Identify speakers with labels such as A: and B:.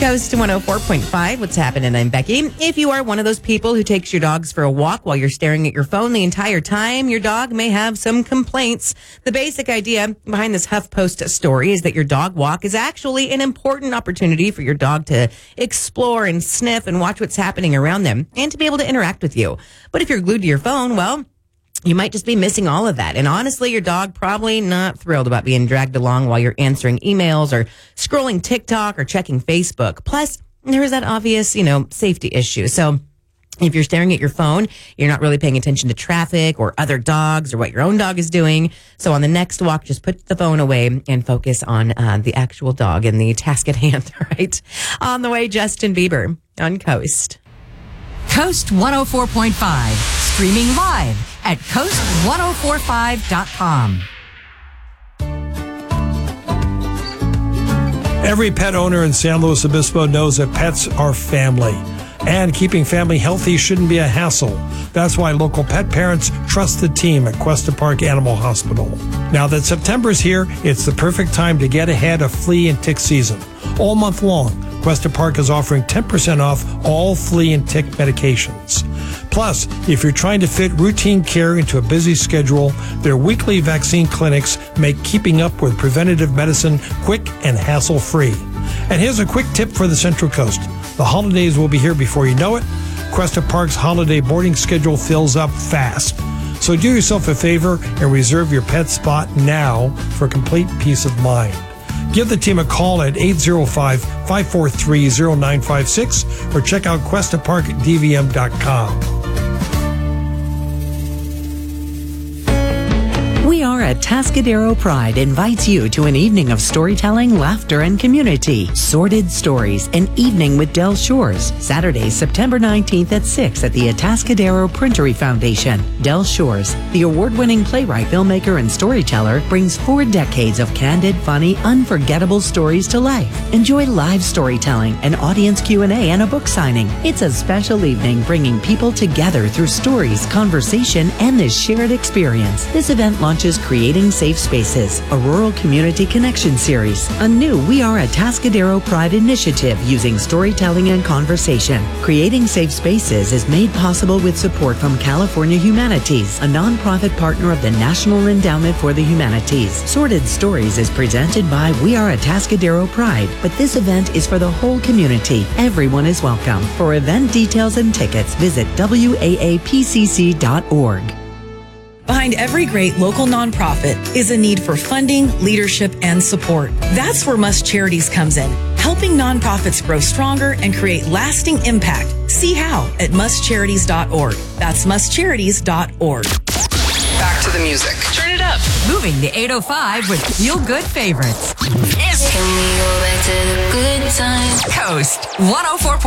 A: Coast 104.5. What's happening? I'm Becky. If you are one of those people who takes your dogs for a walk while you're staring at your phone the entire time, your dog may have some complaints. The basic idea behind this HuffPost story is that your dog walk is actually an important opportunity for your dog to explore and sniff and watch what's happening around them and to be able to interact with you. But if you're glued to your phone, well, you might just be missing all of that. And honestly, your dog probably not thrilled about being dragged along while you're answering emails or scrolling TikTok or checking Facebook. Plus, there's that obvious, safety issue. So if you're staring at your phone, you're not really paying attention to traffic or other dogs or what your own dog is doing. So on the next walk, just put the phone away and focus on the actual dog and the task at hand, right? On the way, Justin Bieber on Coast.
B: Coast 104.5, streaming live at coast1045.com.
C: Every pet owner in San Luis Obispo knows that pets are family. And keeping family healthy shouldn't be a hassle. That's why local pet parents trust the team at Cuesta Park Animal Hospital. Now that September's here, it's the perfect time to get ahead of flea and tick season. All month long, Cuesta Park is offering 10% off all flea and tick medications. Plus, if you're trying to fit routine care into a busy schedule, their weekly vaccine clinics make keeping up with preventative medicine quick and hassle-free. And here's a quick tip for the Central Coast. The holidays will be here before you know it. Cuesta Park's holiday boarding schedule fills up fast. So do yourself a favor and reserve your pet spot now for complete peace of mind. Give the team a call at 805-543-0956 or check out QuestaParkDVM.com.
B: We Are Atascadero Pride invites you to an evening of storytelling, laughter, and community. Sordid Stories, an evening with Del Shores. Saturday, September 19th at 6 at the Atascadero Printery Foundation. Del Shores, the award-winning playwright, filmmaker, and storyteller, brings 4 decades of candid, funny, unforgettable stories to life. Enjoy live storytelling, an audience Q&A, and a book signing. It's a special evening bringing people together through stories, conversation, and this shared experience. This event launches Creating Safe Spaces, a rural community connection series, a new We Are Atascadero Pride initiative using storytelling and conversation. Creating Safe Spaces is made possible with support from California Humanities, a nonprofit partner of the National Endowment for the Humanities. Sordid Stories is presented by We Are Atascadero Pride, but this event is for the whole community. Everyone is welcome. For event details and tickets, visit waapcc.org.
D: Behind every great local nonprofit is a need for funding, leadership, and support. That's where Must Charities comes in, helping nonprofits grow stronger and create lasting impact. See how at mustcharities.org. That's mustcharities.org.
E: Back to the music. Turn it up.
B: Moving to 805 with Feel Good Favorites.
F: Can we go back to the good times?
B: Coast 104.5.